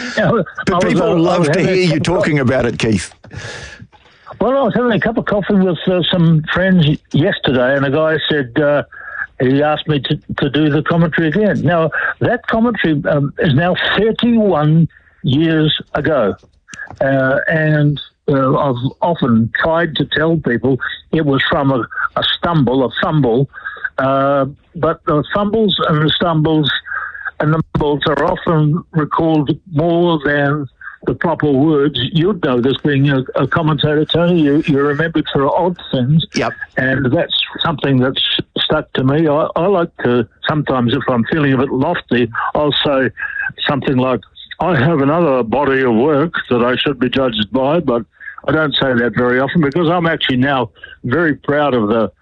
But people love to hear you talking about it, Keith. Well, I was having a cup of coffee with some friends yesterday, and a guy said he asked me to do the commentary again. Now, that commentary is now 31 years ago, and I've often tried to tell people it was from a fumble, but the fumbles and the stumbles and the mumbles are often recalled more than the proper words. You'd know this, being a commentator, Tony. You remembered for odd things. Yep. And that's something that's stuck to me. I like to, sometimes if I'm feeling a bit lofty, I'll say something like, I have another body of work that I should be judged by, but I don't say that very often because I'm actually now very proud of the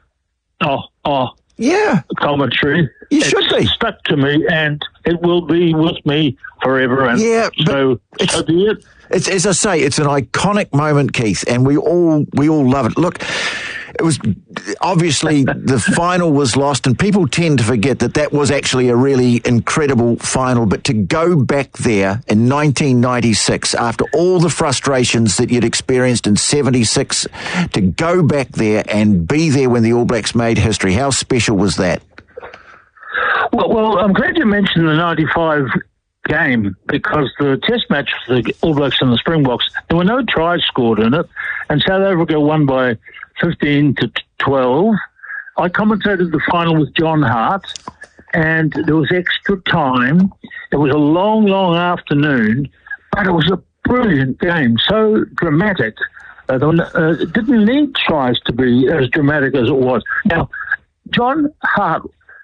commentary. You should be. Stuck to me, and it will be with me forever. And so be it. It's, as I say, it's an iconic moment, Keith, and we all love it. Look, it was obviously the final was lost, and people tend to forget that was actually a really incredible final. But to go back there in 1996, after all the frustrations that you'd experienced in 76, to go back there and be there when the All Blacks made history, how special was that? Well, I'm glad you mentioned the 95 game, because the test match for the All Blacks and the Springboks, there were no tries scored in it, and South Africa won by 15-12. I commentated the final with John Hart, and there was extra time. It was a long, long afternoon, but it was a brilliant game, so dramatic. It didn't need tries to be as dramatic as it was. Now, John Hart,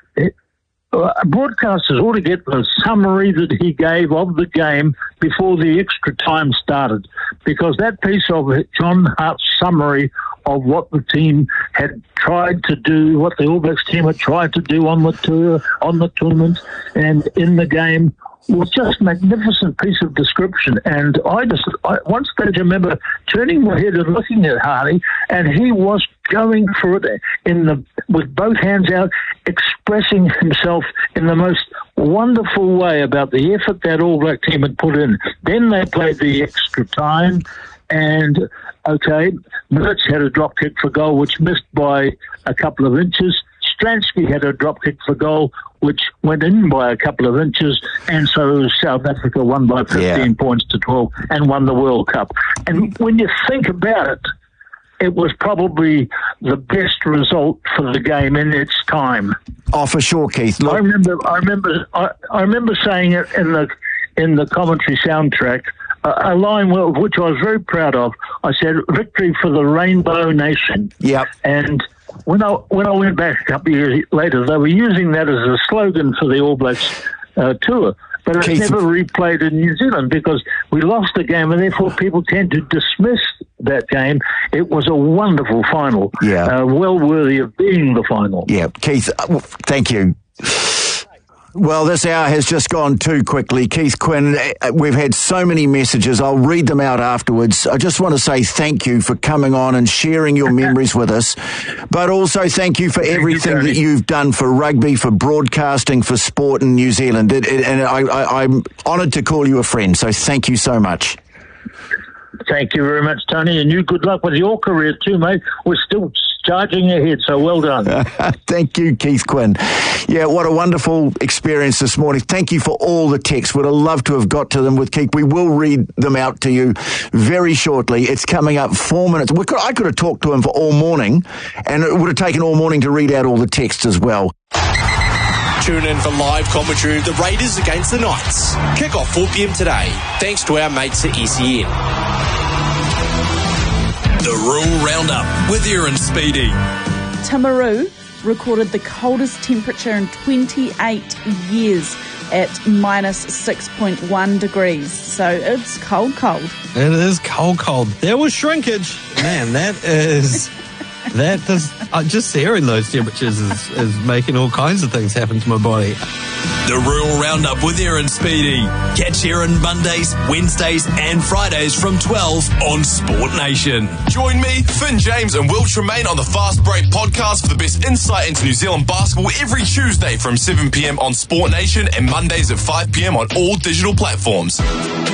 broadcasters ought to get the summary that he gave of the game before the extra time started, because that piece of John Hart's summary of what the team had tried to do, what the All Blacks team had tried to do on the tour, on the tournament, and in the game, was just a magnificent piece of description. And I one stage I remember turning my head and looking at Hardy, and he was going for it with both hands out, expressing himself in the most wonderful way about the effort that All Black team had put in. Then they played the extra time, and Mertz had a drop kick for goal which missed by a couple of inches. Stransky had a drop kick for goal which went in by a couple of inches, and so South Africa won by 15 points to 12 and won the World Cup. And when you think about it, it was probably the best result for the game in its time. Oh, for sure, Keith. Look, I remember saying it in the commentary soundtrack. A line which I was very proud of. I said, "Victory for the Rainbow Nation." Yep. And when I went back a couple of years later, they were using that as a slogan for the All Blacks tour. But it's never replayed in New Zealand because we lost the game, and therefore people tend to dismiss that game. It was a wonderful final. Yeah. Well worthy of being the final. Yeah. Keith, thank you. Well, this hour has just gone too quickly. Keith Quinn, we've had so many messages. I'll read them out afterwards. I just want to say thank you for coming on and sharing your memories with us, but also thank you for everything that you've done for rugby, for broadcasting, for sport in New Zealand. And I'm honoured to call you a friend, so thank you so much. Thank you very much, Tony, and you good luck with your career too, mate. We're still charging ahead, so well done. Thank you, Keith Quinn. Yeah, what a wonderful experience this morning. Thank you for all the texts. Would have loved to have got to them with Keith. We will read them out to you very shortly. It's coming up 4 minutes. I could have talked to him for all morning, and it would have taken all morning to read out all the texts as well. Tune in for live commentary of the Raiders against the Knights. Kick off 4 p.m. today, thanks to our mates at SEN. The Rural Roundup with Aaron Speedy. Timaru recorded the coldest temperature in 28 years at minus 6.1 degrees. So it's cold. It is cold. There was shrinkage. Man, that does just hearing those temperatures is making all kinds of things happen to my body. The Rural Roundup with Aaron Speedy. Catch Aaron Mondays, Wednesdays and Fridays from 12 on Sport Nation. Join me, Finn James and Will Tremaine on the Fast Break podcast for the best insight into New Zealand basketball every Tuesday from 7 p.m. on Sport Nation and Mondays at 5 p.m. on all digital platforms.